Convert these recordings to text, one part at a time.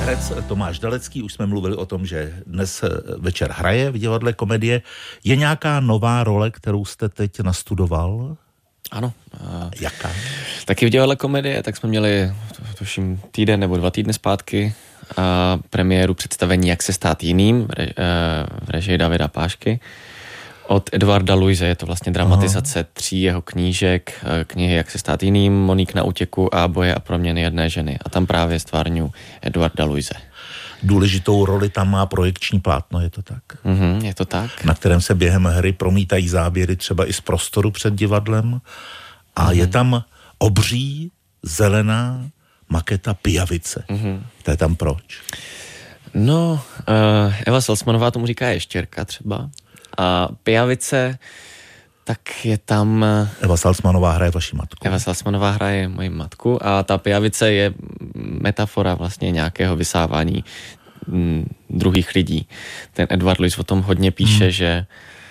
herec Tomáš Dalecký, už jsme mluvili o tom, že dnes večer hraje v divadle Komedie. Je nějaká nová role, kterou jste teď nastudoval? Ano. Jaká? Taky v divadle Komedie, tak jsme měli, tuším, týden nebo 2 týdny zpátky premiéru představení Jak se stát jiným v režii Davida Pášky od Edvarda Luise. Je to vlastně dramatizace 3 jeho knížek, knihy Jak se stát jiným, Moník na útěku a Boje a proměny jedné ženy. A tam právě stvárňuji Edvarda Luise. Důležitou roli tam má projekční plátno, je to tak? Je to tak. Na kterém se během hry promítají záběry třeba i z prostoru před divadlem. A je tam obří, zelená maketa pijavice. To je tam proč? No, Eva Salzmanová tomu říká ještěrka třeba. A pijavice, tak je tam... Eva Salzmanová hraje vaši matku. Eva Salzmanová hraje moji matku a ta pijavice je metafora vlastně nějakého vysávání druhých lidí. Ten Edward Luis o tom hodně píše, že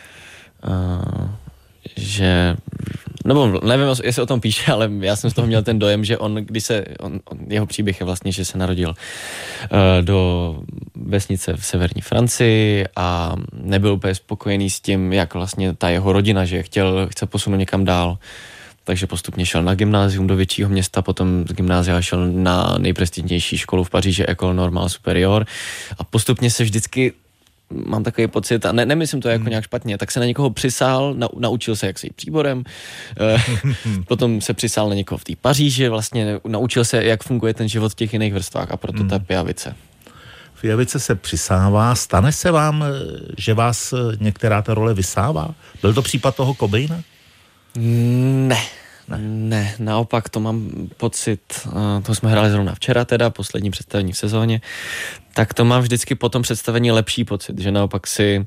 nebo nevím, jestli o tom píše, ale já jsem z toho měl ten dojem, že jeho příběh je vlastně, že se narodil do vesnice v severní Francii a nebyl úplně spokojený s tím, jak vlastně ta jeho rodina, že chce posunout někam dál. Takže postupně šel na gymnázium do většího města, potom z gymnázia šel na nejprestižnější školu v Paříži, École Normale Supérieure, a postupně se vždycky, mám takový pocit, a nemyslím to jako nějak špatně, tak se na někoho přisál, naučil se, jak se jít příborem, potom se přisál na někoho v té Paříži, vlastně naučil se, jak funguje ten život v těch jiných vrstvách, a proto ta pijavice. Pijavice se přisává. Stane se vám, že vás některá ta role vysává? Byl to případ toho Cobaina? Ne, naopak to mám pocit, to jsme hráli zrovna včera teda, poslední představení v sezóně, tak to mám vždycky po tom představení lepší pocit, že naopak si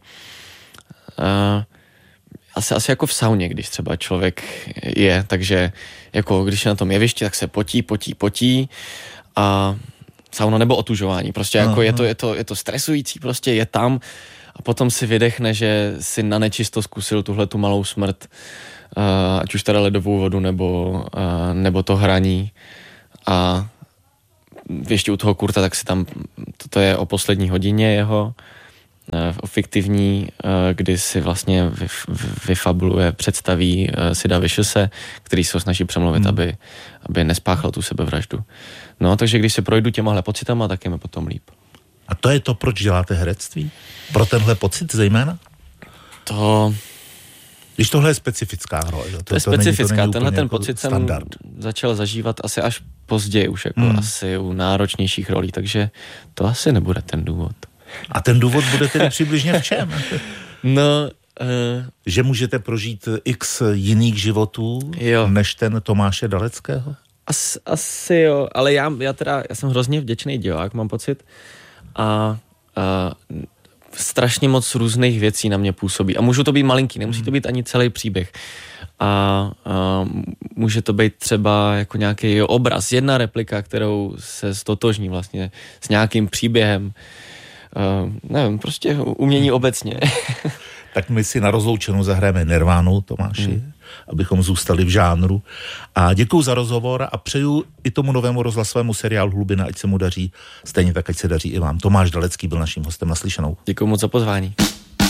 asi jako v sauně, když třeba člověk je, takže jako když je na tom jevišti, tak se potí a sauna nebo otužování, prostě jako je to stresující, prostě je tam a potom si vydechne, že si na nečisto zkusil tu malou smrt, ať už teda ledovou vodu nebo to hraní, a ještě u toho Kurta, tak si tam, to je o poslední hodině jeho, o fiktivní, kdy si vlastně vyfabuluje, představí Sida Viciousa, který se ho snaží přemluvit, aby nespáchal tu sebevraždu. No, takže když se projdu těmahle pocitama, tak je mi potom líp. A to je to, proč děláte herectví? Pro tenhle pocit zejména? Když tohle je specifická role. To je specifická. Tenhle ten pocit standard. Jsem začal zažívat asi až později, už jako asi u náročnějších rolí, takže to asi nebude ten důvod. A ten důvod bude tedy přibližně v čem? Že můžete prožít x jiných životů, než ten Tomáše Daleckého? Asi jo, ale já jsem hrozně vděčný divák, mám pocit, a strašně moc různých věcí na mě působí. A můžu to být malinký, nemusí to být ani celý příběh. A může to být třeba jako nějaký obraz, jedna replika, kterou se stotožní vlastně s nějakým příběhem. Nevím, prostě umění obecně. Tak my si na rozloučenou zahrajeme Nirvánu, Tomáši, abychom zůstali v žánru. A děkuju za rozhovor a přeju i tomu novému rozhlasovému seriálu Hlubina, ať se mu daří, stejně tak, ať se daří i vám. Tomáš Dalecký byl naším hostem, naslyšenou. Děkuju moc za pozvání.